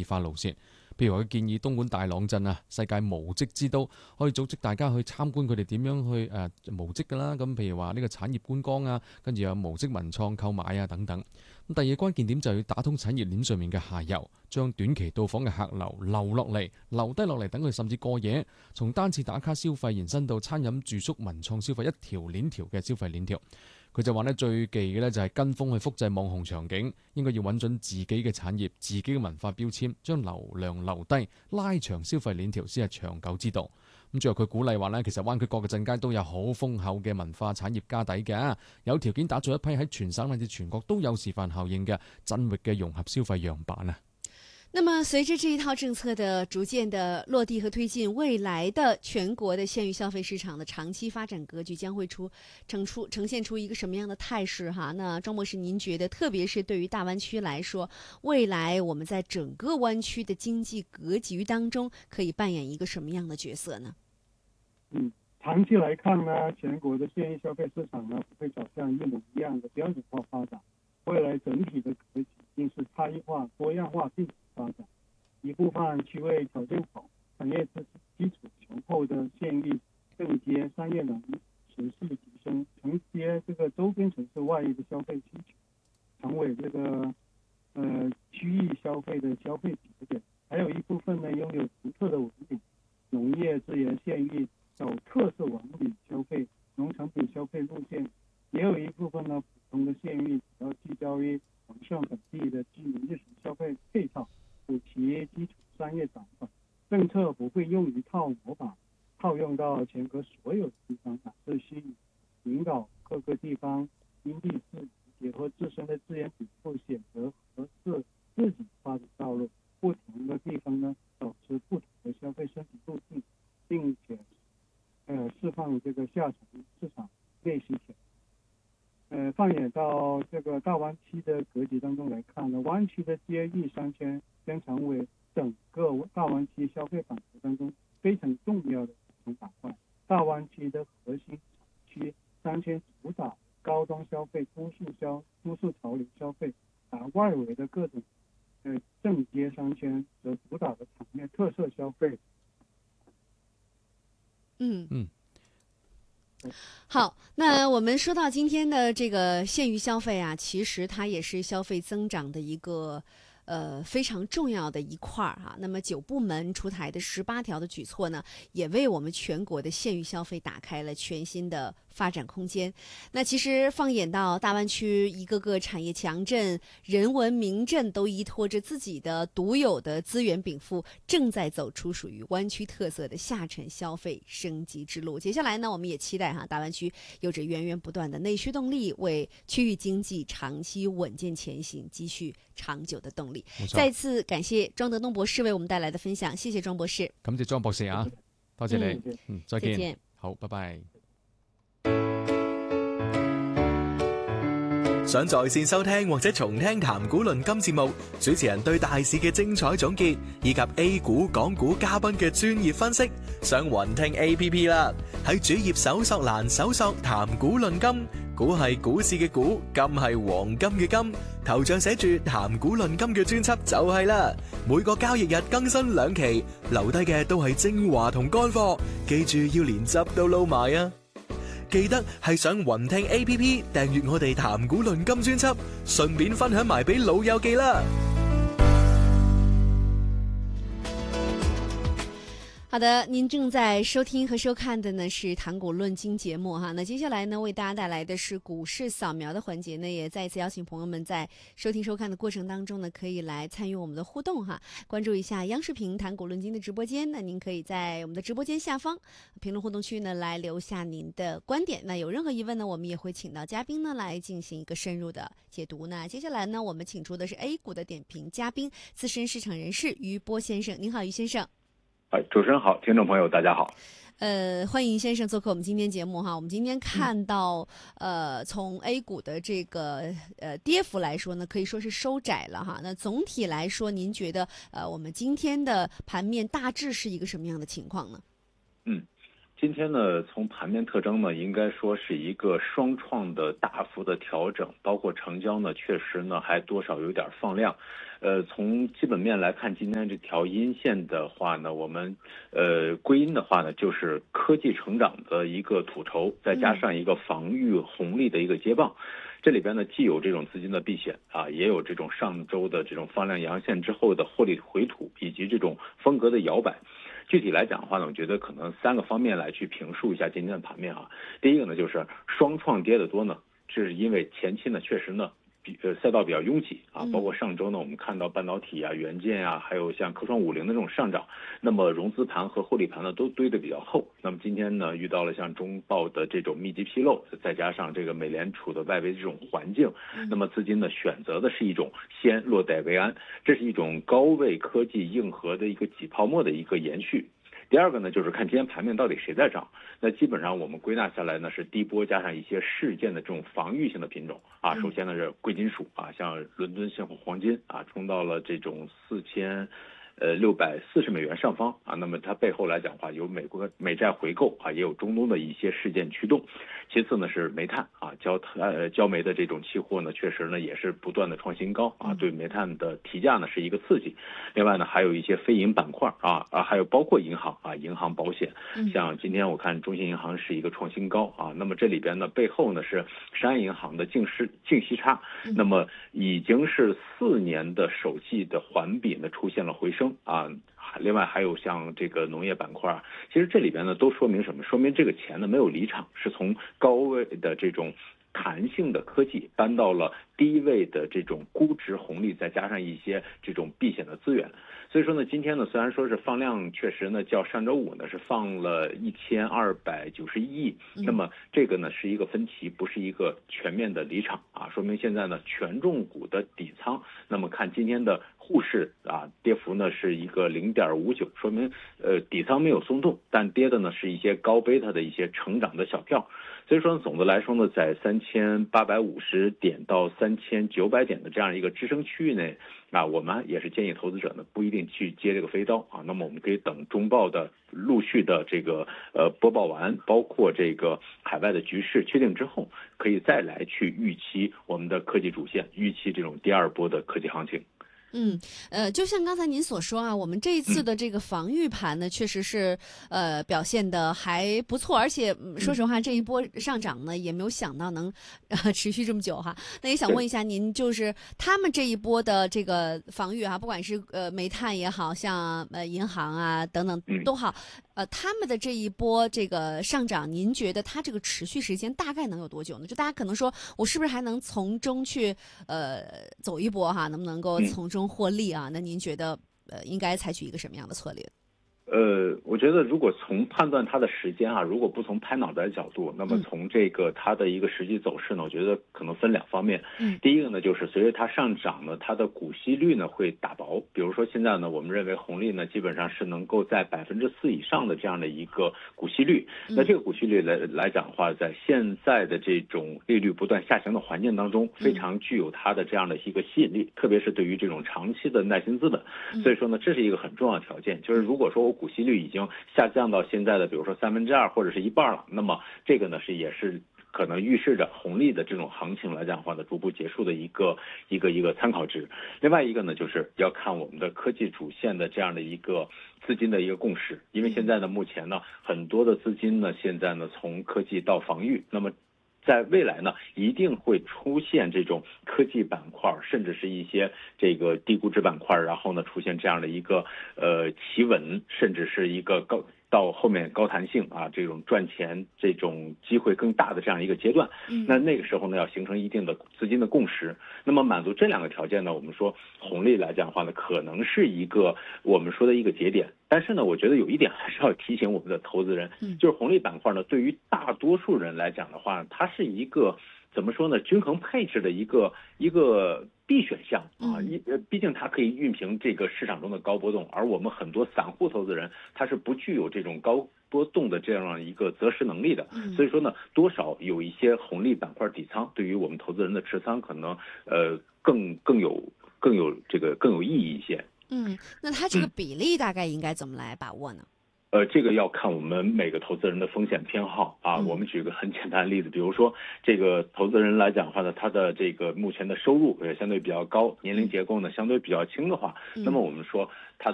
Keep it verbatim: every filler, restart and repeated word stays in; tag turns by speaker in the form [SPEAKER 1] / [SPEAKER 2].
[SPEAKER 1] 化路線。譬如佢建議東莞大朗鎮啊，世界無職之都，可以組織大家去參觀佢哋點樣去誒、呃、無職㗎啦。咁譬如話呢個產業觀光啊，跟住有無職文創購買啊等等。咁第二個關鍵點就係要打通產業鏈上面嘅下游，將短期到訪嘅客流留落嚟，留低落嚟，等佢甚至過夜，從單次打卡消費延伸到餐飲住宿文創消費一條鏈條嘅消費鏈條。佢就話咧，最忌嘅咧就係跟風去複製網紅場景，應該要揾準自己嘅產業、自己嘅文化標籤，將流量留低，拉長消費鏈條先係長久之道。咁最後佢鼓勵話咧，其實灣區各個鎮街都有好豐厚嘅文化產業家底嘅，有條件打造一批喺全省甚至全國都有示範效應嘅鎮域嘅融合消費樣板啊！
[SPEAKER 2] 那麼隨着這一套政策的逐漸的落地和推進，未來的全國的縣域消費市場的長期發展格局將會出呈出呈現出一個什麼樣的態勢哈？那莊博士，您覺得特別是對於大灣區來說，未來我們在整個灣區的經濟格局當中可以扮演一個什麼樣的角色呢？
[SPEAKER 3] 嗯，長期來看呢，全國的縣域消費市場呢不會走向一模一樣的標準化發展，未來整體的格局一定是差異化、多樣化並發展。一部分區位條件好、產業知識基礎雄厚的縣域更接商業能力持續提升，承接這個周邊城市外溢的消費需求，成為這個呃區域消費的消費節點。還有一部分呢擁有獨特的文旅、農業資源縣域走特色文旅消費、農產品消費路線，也有一部分呢普通的縣域主要聚焦於完善本地的居民日常消費配套，補齊基礎商業長板。政策不會用一套模板套用到全國所有地方，而是需引導各個地方因地制宜，結合自身的資源禀賦，選擇合適自己發展道路。不同的地方呢，保持不同的消費升級路徑，並且呃釋放這個下沉市場內需潛。呃，放眼到這個大灣區的格局當中來看呢，灣區的街域商圈將成為整個大灣區消費版圖當中非常重要的組成板塊。大灣區的核心區商圈主打高端消費、都市消、都市潮流消費，而外圍的各種呃正街商圈則主打的場面特色消費。
[SPEAKER 2] 嗯嗯。好，那我們說到今天的這個縣域消費啊，其實它也是消費增長的一個呃非常重要的一塊哈、啊。那麼九部門出台的十八條的舉措呢，也為我們全國的縣域消費打開了全新的發展空間。那其實放眼到大灣區一個個產業強鎮、人文名鎮，都依託着自己的獨有的資源稟賦，正在走出屬於灣區特色的下沉消費升級之路。接下來呢，我們也期待哈，大灣區有着源源不斷的內需動力，為區域經濟長期穩健前行積蓄長久的動力。再次感謝莊德東博士為我們帶來的分享，謝謝莊博士。
[SPEAKER 1] 感謝莊博士啊，多謝你，嗯，嗯再見，
[SPEAKER 2] 再見，
[SPEAKER 1] 好，拜拜。
[SPEAKER 4] 想在線收聽或者重聽談股論金節目，主持人對大市嘅精彩總結，以及 A 股、港股嘉賓嘅專業分析，上雲聽 A P P 啦。喺主頁搜索欄搜索談股論金，股係股市嘅股，金係黃金嘅金，頭像寫住談股論金嘅專輯就係啦。每個交易日更新兩期，留低嘅都係精華同乾貨，記住要連汁都撈埋啊！記得係上雲聽 A P P 訂閱我哋談股論金專輯，順便分享埋俾老友記啦。
[SPEAKER 2] 好的，您正在收聽和收看的呢是談股論金節目哈。那接下來呢為大家帶來的是股市掃描的環節呢，也再一次邀請朋友們在收聽收看的過程當中呢，可以來參與我們的互動哈。關注一下央視頻談股論金的直播間，那您可以在我們的直播間下方評論互動區呢來留下您的觀點。那有任何疑問呢，我們也會請到嘉賓呢來進行一個深入的解讀。那接下來呢，我們請出的是 A 股的點評嘉賓，資深市場人士余波先生。您好，余先生。
[SPEAKER 5] 主持人好，聽眾朋友大家好。
[SPEAKER 2] 呃，歡迎先生做客我們今天節目哈。我們今天看到，嗯、呃，從 A 股的這個呃跌幅來說呢，可以說是收窄了哈。那總體來說，您覺得呃我們今天的盤面大致是一個什麼樣的情況呢？
[SPEAKER 5] 嗯， 今天呢，从盘面特征呢，应该说是一个双创的大幅的调整，包括成交呢，确实呢还多少有点放量。呃，从基本面来看，今天这条阴线的话呢，我们呃归因的话呢，就是科技成长的一个吐筹，再加上一个防御红利的一个接棒。这里边呢，既有这种资金的避险啊，也有这种上周的这种放量阳线之后的获利回吐，以及这种风格的摇摆。具体来讲的话呢，我觉得可能三个方面来去评述一下今天的盘面啊。第一个呢，就是双创跌得多呢，这是因为前期呢确实呢比呃赛道比较拥挤啊，包括上周呢我们看到半导体啊、元件啊，还有像科创五零的这种上涨，那么融资盘和获利盘呢都堆得比较厚。那么今天呢遇到了像中报的这种密集披露，再加上这个美联储的外围这种环境，那么资金呢选择的是一种先落袋为安，这是一种高位科技硬核的一个挤泡沫的一个延续。第二个呢，就是看今天盘面到底谁在涨。那基本上我们归纳下来呢，是低波加上一些事件的这种防御性的品种啊。首先呢是贵金属啊，像伦敦现货黄金啊，冲到了这种四千。呃，六百四十美元上方啊，那么它背后来讲的话，有美国美债回购啊，也有中东的一些事件驱动。其次呢是煤炭啊，焦呃焦煤的这种期货呢，确实呢也是不断的创新高啊，对煤炭的提价呢是一个刺激。另外呢还有一些非银板块啊啊，还有包括银行啊，银行保险，像今天我看中信银行是一个创新高啊，那么这里边呢背后呢是商业银行的净息净息差，那么已经是四年的首季的环比呢出现了回升。啊，另外还有像这个农业板块，其实这里边呢都说明什么？说明这个钱呢没有离场，是从高位的这种弹性的科技搬到了低位的这种估值红利，再加上一些这种避险的资源。所以说呢，今天呢虽然说是放量，确实呢较上周五呢是放了一千二百九十一亿，那么这个呢是一个分歧，不是一个全面的离场啊，说明现在呢权重股的底仓，那么看今天的沪市啊跌幅呢是一个零点五九，说明呃底仓没有松动，但跌的呢是一些高贝塔的一些成长的小票。所以说总的来说呢，在三千八百五十点到三千九百点的这样一个支撑区域内啊，我们也是建议投资者呢不一定去接这个飞刀啊，那么我们可以等中报的陆续的这个呃播报完，包括这个海外的局势确定之后，可以再来去预期我们的科技主线，预期这种第二波的科技行情。
[SPEAKER 2] 嗯，呃，就像刚才您所说啊，我们这一次的这个防御盘呢，确实是呃表现的还不错，而且、嗯、说实话，这一波上涨呢，也没有想到能呃持续这么久哈。那也想问一下您，就是他们这一波的这个防御哈，不管是呃煤炭也好像呃银行啊等等都好，呃，他们的这一波这个上涨，您觉得它这个持续时间大概能有多久呢？就大家可能说我是不是还能从中去呃走一波哈，能不能够从中获利啊？那您觉得呃应该采取一个什么样的策略？
[SPEAKER 5] 呃，我觉得如果从判断它的时间啊，如果不从拍脑袋的角度，那么从这个它的一个实际走势呢，我觉得可能分两方面。嗯，第一个呢，就是随着它上涨呢，它的股息率呢会打薄。比如说现在呢，我们认为红利呢基本上是能够在百分之四以上的这样的一个股息率。那这个股息率来来讲的话，在现在的这种利率不断下行的环境当中，非常具有它的这样的一个吸引力，特别是对于这种长期的耐心资本。所以说呢，这是一个很重要的条件，就是如果说我股息率已经下降到现在的比如说三分之二或者是一半了，那么这个呢是也是可能预示着红利的这种行情来讲的话呢，逐步结束的一个一个一个参考值。另外一个呢，就是要看我们的科技主线的这样的一个资金的一个共识，因为现在呢，目前呢，很多的资金呢，现在呢从科技到防御，那么在未来呢，一定会出现这种科技板块，甚至是一些这个低估值板块，然后呢出现这样的一个呃企稳，甚至是一个高到后面高弹性啊，这种赚钱这种机会更大的这样一个阶段。那那个时候呢，要形成一定的资金的共识。那么满足这两个条件呢，我们说红利来讲的话呢，可能是一个我们说的一个节点。但是呢，我觉得有一点还是要提醒我们的投资人，就是红利板块呢，对于大多数人来讲的话，它是一个怎么说呢？均衡配置的一个一个必选项啊，一呃，毕竟它可以熨平这个市场中的高波动，而我们很多散户投资人他是不具有这种高波动的这样一个择时能力的，所以说呢，多少有一些红利板块底仓，对于我们投资人的持仓可能呃更更有更有这个更有意义一些。
[SPEAKER 2] 嗯，那它这个比例大概应该怎么来把握呢？
[SPEAKER 5] 呃，这个要看我们每个投资人的风险偏好啊。
[SPEAKER 2] 嗯、
[SPEAKER 5] 我们举个很简单的例子，比如说这个投资人来讲的话呢，他的这个目前的收入也相对比较高，年龄结构呢相对比较轻的话，
[SPEAKER 2] 嗯、
[SPEAKER 5] 那么我们说他的